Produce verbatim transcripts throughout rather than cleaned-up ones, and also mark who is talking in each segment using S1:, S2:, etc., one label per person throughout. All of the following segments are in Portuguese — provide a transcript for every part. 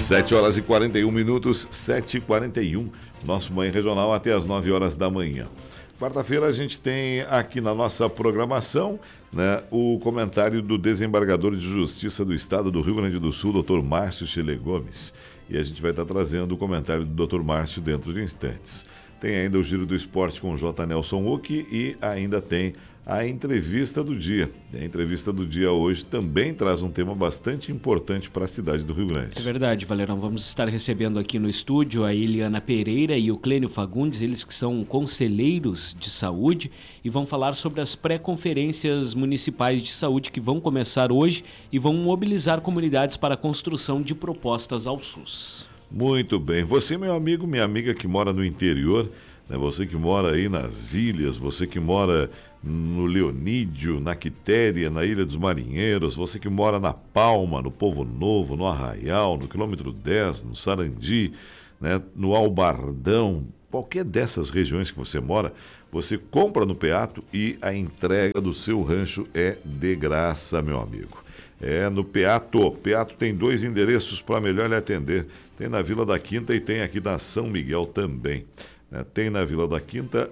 S1: sete horas e quarenta e um minutos, sete e quarenta e um. Nosso Manhã Regional até as nove horas da manhã. Quarta-feira a gente tem aqui na nossa programação, né, o comentário do desembargador de Justiça do Estado do Rio Grande do Sul, doutor Márcio Chile Gomes. E a gente vai estar trazendo o comentário do doutor Márcio dentro de instantes. Tem ainda o Giro do Esporte com o J. Nelson Uki e ainda tem a entrevista do dia. A entrevista do dia hoje também traz um tema bastante importante para a cidade do Rio Grande.
S2: É verdade, Valerão. Vamos estar recebendo aqui no estúdio a Eliana Pereira e o Clênio Fagundes, eles que são conselheiros de saúde, e vão falar sobre as pré-conferências municipais de saúde que vão começar hoje e vão mobilizar comunidades para a construção de propostas ao SUS.
S1: Muito bem. Você, meu amigo, minha amiga que mora no interior, né? Você que mora aí nas ilhas, você que mora no Leonídio, na Quitéria, na Ilha dos Marinheiros, você que mora na Palma, no Povo Novo, no Arraial, no quilômetro dez, no Sarandi, né? No Albardão, qualquer dessas regiões que você mora, você compra no Peato e a entrega do seu rancho é de graça, meu amigo. É no Peato. Peato tem dois endereços para melhor lhe atender. Tem na Vila da Quinta e tem aqui na São Miguel também. Tem na Vila da Quinta,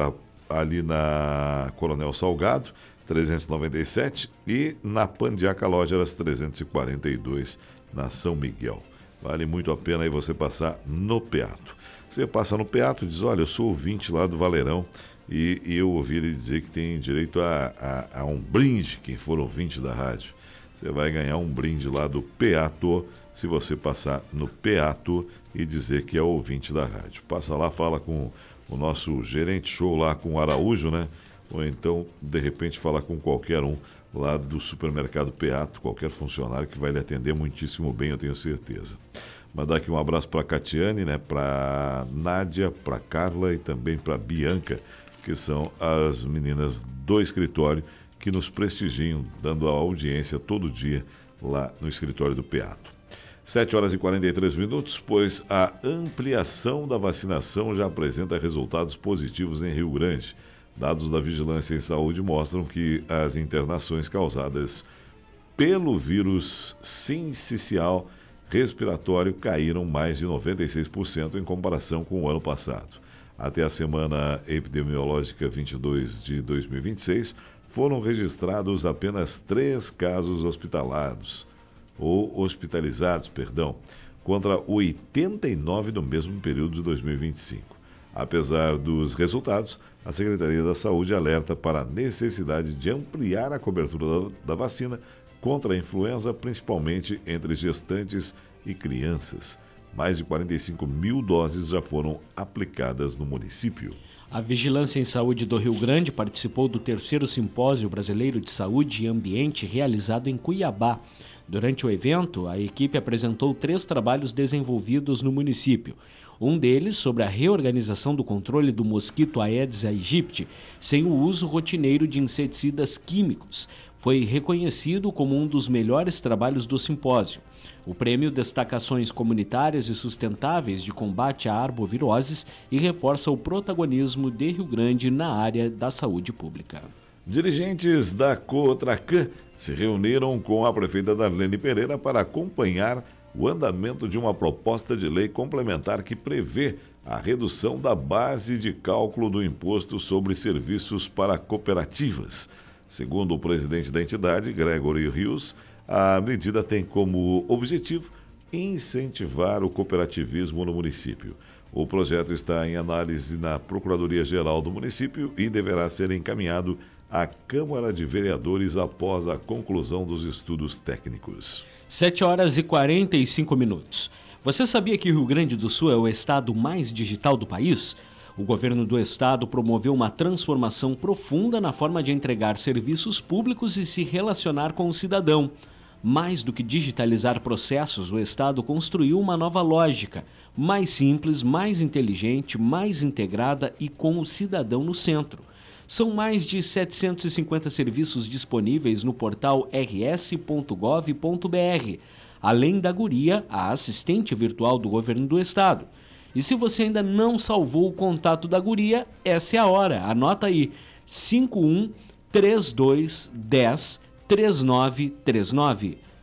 S1: ali na Coronel Salgado, trezentos e noventa e sete, e na Pandiaca Lógeras, trezentos e quarenta e dois, na São Miguel. Vale muito a pena aí você passar no Peato. Você passa no Peato e diz, olha, eu sou ouvinte lá do Valerão, e, e eu ouvi ele dizer que tem direito a, a, a um brinde, quem for ouvinte da rádio. Você vai ganhar um brinde lá do Peato, se você passar no Peato e dizer que é ouvinte da rádio. Passa lá, fala com o nosso gerente show lá, com o Araújo, né? Ou então, de repente, falar com qualquer um lá do supermercado Peato, qualquer funcionário que vai lhe atender muitíssimo bem, eu tenho certeza. Mandar aqui um abraço para a Catiane, né? Para Nádia, para Carla e também para Bianca, que são as meninas do escritório que nos prestigiam, dando a audiência todo dia lá no escritório do Peato. sete horas e quarenta e três minutos, pois a ampliação da vacinação já apresenta resultados positivos em Rio Grande. Dados da Vigilância em Saúde mostram que as internações causadas pelo vírus sincicial respiratório caíram mais de noventa e seis por cento em comparação com o ano passado. Até a semana epidemiológica vinte e dois de dois mil e vinte e seis, foram registrados apenas três casos hospitalados, ou hospitalizados, perdão, contra oitenta e nove no mesmo período de dois mil e vinte e cinco. Apesar dos resultados, a Secretaria da Saúde alerta para a necessidade de ampliar a cobertura da, da vacina contra a influenza, principalmente entre gestantes e crianças. Mais de quarenta e cinco mil doses já foram aplicadas no município.
S2: A Vigilância em Saúde do Rio Grande participou do terceiro Simpósio Brasileiro de Saúde e Ambiente realizado em Cuiabá. Durante o evento, a equipe apresentou três trabalhos desenvolvidos no município. Um deles sobre a reorganização do controle do mosquito Aedes aegypti sem o uso rotineiro de inseticidas químicos. Foi reconhecido como um dos melhores trabalhos do simpósio. O prêmio destaca ações comunitárias e sustentáveis de combate à arboviroses e reforça o protagonismo de Rio Grande na área da saúde pública.
S1: Dirigentes da Cotracan se reuniram com a prefeita Darlene Pereira para acompanhar o andamento de uma proposta de lei complementar que prevê a redução da base de cálculo do imposto sobre serviços para cooperativas. Segundo o presidente da entidade, Gregory Rios, a medida tem como objetivo incentivar o cooperativismo no município. O projeto está em análise na Procuradoria-Geral do município e deverá ser encaminhado à Câmara de Vereadores após a conclusão dos estudos técnicos.
S2: sete horas e quarenta e cinco minutos. Você sabia que Rio Grande do Sul é o estado mais digital do país? O governo do estado promoveu uma transformação profunda na forma de entregar serviços públicos e se relacionar com o cidadão. Mais do que digitalizar processos, o estado construiu uma nova lógica, mais simples, mais inteligente, mais integrada e com o cidadão no centro. São mais de setecentos e cinquenta serviços disponíveis no portal r s ponto gov ponto b r, além da Guria, a assistente virtual do governo do estado. E se você ainda não salvou o contato da Guria, essa é a hora. Anota aí, cinco um três dois um zero três nove três nove.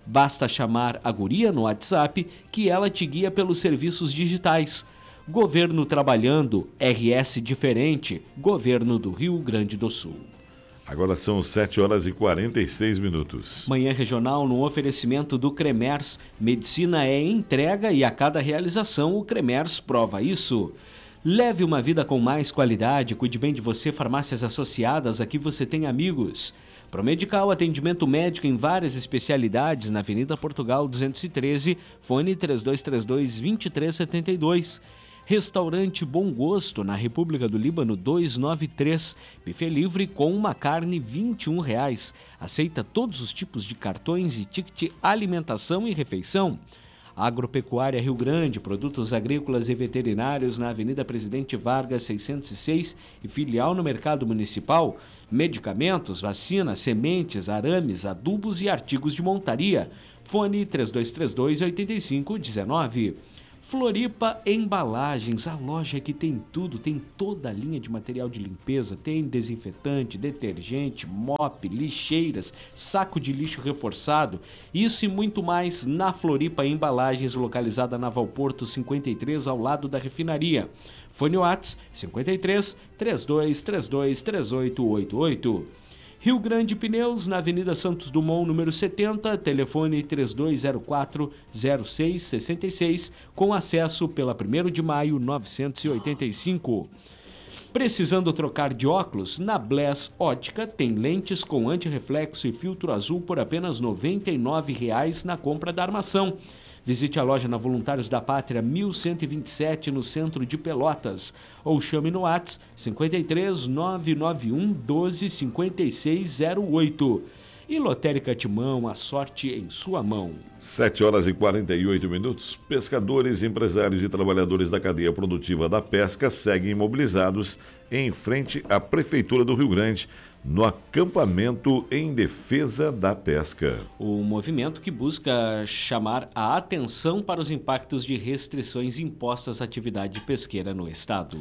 S2: Basta chamar a guria no WhatsApp que ela te guia pelos serviços digitais. Governo trabalhando, R S diferente, Governo do Rio Grande do Sul.
S1: Agora são sete horas e quarenta e seis minutos.
S2: Manhã Regional no oferecimento do Cremers. Medicina é entrega e a cada realização o Cremers prova isso. Leve uma vida com mais qualidade, cuide bem de você, farmácias associadas, aqui você tem amigos. Promedical, atendimento médico em várias especialidades na Avenida Portugal duzentos e treze, fone três dois três dois, dois três sete dois. Restaurante Bom Gosto, na República do Líbano duzentos e noventa e três. Buffet livre com uma carne vinte e um reais. Aceita todos os tipos de cartões e ticket alimentação e refeição. Agropecuária Rio Grande, produtos agrícolas e veterinários na Avenida Presidente Vargas seiscentos e seis e filial no Mercado Municipal. Medicamentos, vacinas, sementes, arames, adubos e artigos de montaria. Fone três dois três dois, oito cinco um nove. Floripa Embalagens, a loja que tem tudo, tem toda a linha de material de limpeza, tem desinfetante, detergente, mop, lixeiras, saco de lixo reforçado, isso e muito mais na Floripa Embalagens, localizada na Valporto cinquenta e três, ao lado da refinaria. Fone WhatsApp cinquenta e três, trinta e dois, trinta e dois, trinta e oito oitenta e oito. Rio Grande Pneus, na Avenida Santos Dumont, número setenta, telefone três dois zero quatro, zero seis seis seis, com acesso pela primeiro de maio novecentos e oitenta e cinco. Precisando trocar de óculos? Na Bless Ótica tem lentes com antirreflexo e filtro azul por apenas noventa e nove reais na compra da armação. Visite a loja na Voluntários da Pátria mil cento e vinte e sete, no centro de Pelotas. Ou chame no WhatsApp cinquenta e três, nove nove um, doze, cinquenta e seis zero oito. E Lotérica Timão, a sorte em sua mão.
S1: sete horas e quarenta e oito minutos. Pescadores, empresários e trabalhadores da cadeia produtiva da pesca seguem mobilizados em frente à Prefeitura do Rio Grande, no acampamento em defesa da pesca.
S2: O movimento que busca chamar a atenção para os impactos de restrições impostas à atividade pesqueira no estado.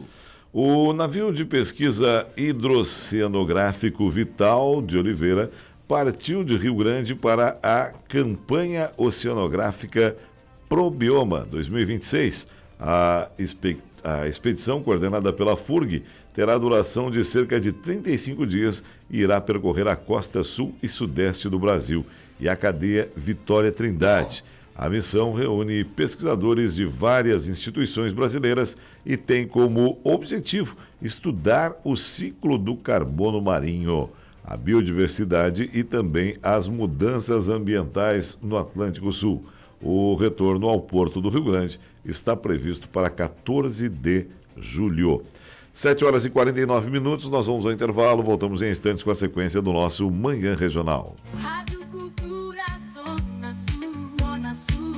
S1: O navio de pesquisa hidroceanográfico Vital de Oliveira partiu de Rio Grande para a campanha oceanográfica Probioma dois mil e vinte e seis. A, expect... a expedição, coordenada pela F U R G, terá duração de cerca de trinta e cinco dias e irá percorrer a costa sul e sudeste do Brasil e a cadeia Vitória Trindade. A missão reúne pesquisadores de várias instituições brasileiras e tem como objetivo estudar o ciclo do carbono marinho, a biodiversidade e também as mudanças ambientais no Atlântico Sul. O retorno ao Porto do Rio Grande está previsto para quatorze de julho. sete horas e quarenta e nove minutos, nós vamos ao intervalo, voltamos em instantes com a sequência do nosso Manhã Regional.
S3: Rádio Cultura, Zona Sul, Zona Sul.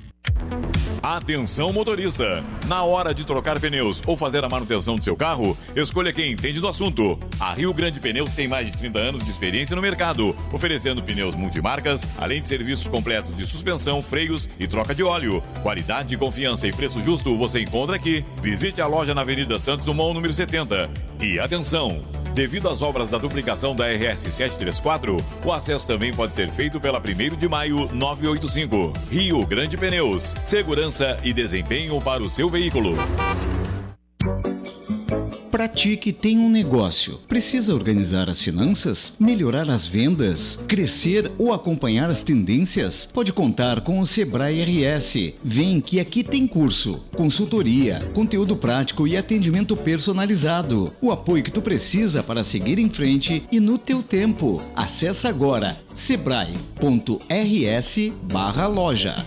S4: Atenção motorista, na hora de trocar pneus ou fazer a manutenção do seu carro, escolha quem entende do assunto. A Rio Grande Pneus tem mais de trinta anos de experiência no mercado, oferecendo pneus multimarcas, além de serviços completos de suspensão, freios e troca de óleo. Qualidade, confiança e preço justo você encontra aqui. Visite a loja na Avenida Santos Dumont, número setenta. E atenção! Devido às obras da duplicação da R S setecentos e trinta e quatro, o acesso também pode ser feito pela primeiro de maio novecentos e oitenta e cinco. Rio Grande Pneus. Segurança e desempenho para o seu veículo.
S5: Para ti que tem um negócio, precisa organizar as finanças, melhorar as vendas, crescer ou acompanhar as tendências? Pode contar com o Sebrae R S. Vem que aqui tem curso, consultoria, conteúdo prático e atendimento personalizado. O apoio que tu precisa para seguir em frente e no teu tempo. Acesse agora sebrae ponto r s barra loja.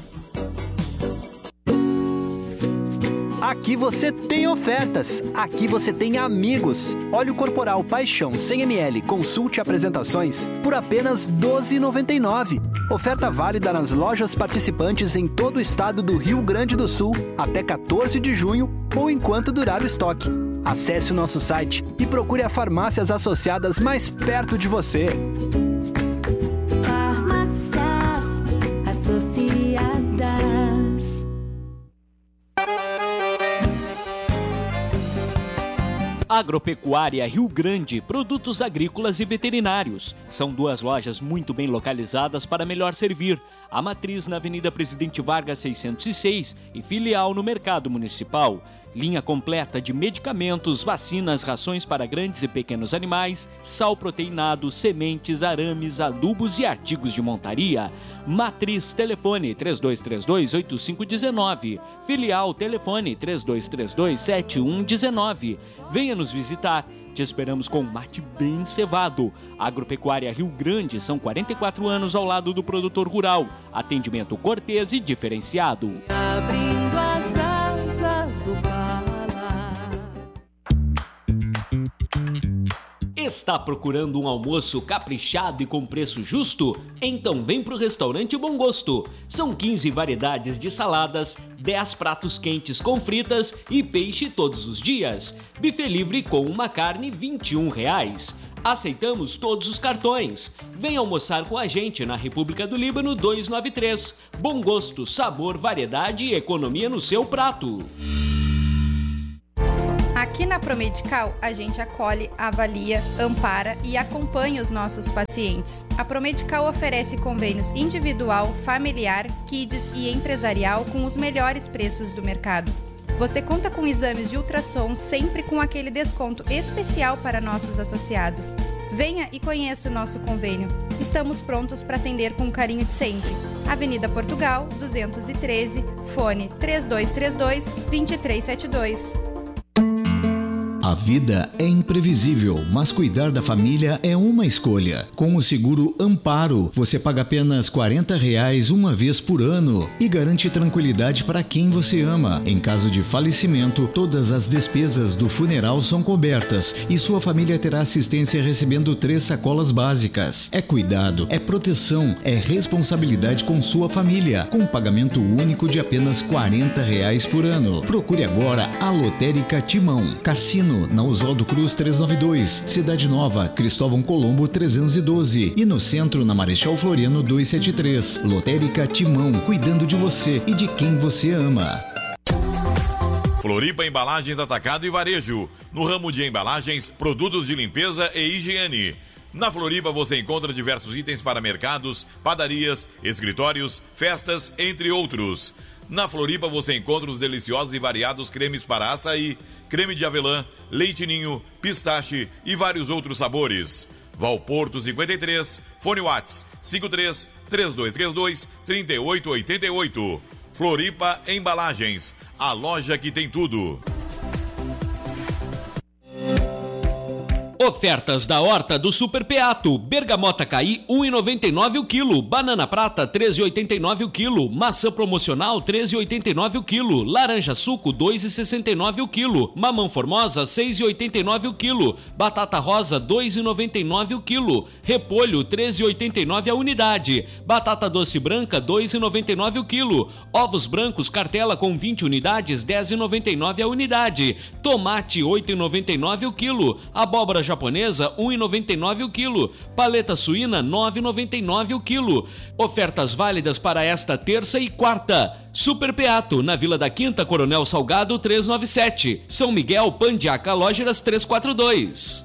S6: Aqui você tem ofertas, aqui você tem amigos. Óleo corporal Paixão cem mililitros, consulte apresentações por apenas doze reais e noventa e nove centavos. Oferta válida nas lojas participantes em todo o estado do Rio Grande do Sul até quatorze de junho ou enquanto durar o estoque. Acesse o nosso site e procure as farmácias associadas mais perto de você.
S3: Farmácias associadas.
S2: Agropecuária Rio Grande, produtos agrícolas e veterinários. São duas lojas muito bem localizadas para melhor servir. A matriz na Avenida Presidente Vargas seiscentos e seis e filial no Mercado Municipal. Linha completa de medicamentos, vacinas, rações para grandes e pequenos animais, sal proteinado, sementes, arames, adubos e artigos de montaria. Matriz, telefone três dois três dois, oito cinco um nove. Filial, telefone três dois três dois, sete um um nove. Venha nos visitar. Te esperamos com um mate bem cevado. Agropecuária Rio Grande, são quarenta e quatro anos ao lado do produtor rural. Atendimento cortês e diferenciado.
S3: Abrindo as asas do Pará.
S2: Está procurando um almoço caprichado e com preço justo? Então vem pro restaurante Bom Gosto. São quinze variedades de saladas, dez pratos quentes com fritas e peixe todos os dias. Buffet livre com uma carne vinte e um reais. Aceitamos todos os cartões. Vem almoçar com a gente na República do Líbano duzentos e noventa e três. Bom Gosto, sabor, variedade e economia no seu prato.
S7: Aqui na Promedical, a gente acolhe, avalia, ampara e acompanha os nossos pacientes. A Promedical oferece convênios individual, familiar, kids e empresarial com os melhores preços do mercado. Você conta com exames de ultrassom sempre com aquele desconto especial para nossos associados. Venha e conheça o nosso convênio. Estamos prontos para atender com o carinho de sempre. Avenida Portugal, duzentos e treze, fone três dois três dois, dois três sete dois.
S5: A vida é imprevisível, mas cuidar da família é uma escolha. Com o seguro Amparo, você paga apenas quarenta reais uma vez por ano e garante tranquilidade para quem você ama. Em caso de falecimento, todas as despesas do funeral são cobertas e sua família terá assistência recebendo três sacolas básicas. É cuidado, é proteção, é responsabilidade com sua família, com pagamento único de apenas quarenta reais por ano. Procure agora a Lotérica Timão. Cassino na Oswaldo Cruz trezentos e noventa e dois, Cidade Nova, Cristóvão Colombo trezentos e doze e no centro na Marechal Floriano duzentos e setenta e três. Lotérica Timão, cuidando de você e de quem você ama.
S4: Floripa Embalagens Atacado e Varejo. No ramo de embalagens, produtos de limpeza e higiene. Na Floripa você encontra diversos itens para mercados, padarias, escritórios, festas, entre outros. Na Floripa você encontra os deliciosos e variados cremes para açaí, creme de avelã, leite ninho, pistache e vários outros sabores. Valporto cinquenta e três, fone Whats cinco três três dois três dois, três oito oito oito. Floripa Embalagens, a loja que tem tudo.
S2: Ofertas da Horta do Super Peato. Bergamota Caí, um real e noventa e nove o quilo. Banana Prata, treze reais e oitenta e nove o quilo. Maçã promocional, treze reais e oitenta e nove o quilo. Laranja Suco, dois reais e sessenta e nove o quilo. Mamão Formosa, seis reais e oitenta e nove o quilo. Batata Rosa, dois reais e noventa e nove o quilo. Repolho, treze reais e oitenta e nove a unidade. Batata Doce Branca, dois reais e noventa e nove o quilo. Ovos brancos cartela com vinte unidades, dez reais e noventa e nove a unidade. Tomate, oito reais e noventa e nove o quilo. Abóbora japonesa, um real e noventa e nove o quilo. Paleta suína, nove reais e noventa e nove o quilo. Ofertas válidas para esta terça e quarta. Super Peato, na Vila da Quinta, Coronel Salgado, trezentos e noventa e sete. São Miguel, Pandiaca, Lógeras, trezentos e quarenta e dois.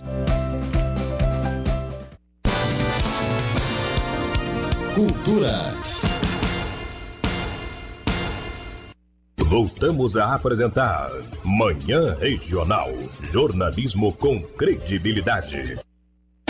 S5: Cultura.
S8: Voltamos a apresentar Manhã Regional. Jornalismo com credibilidade.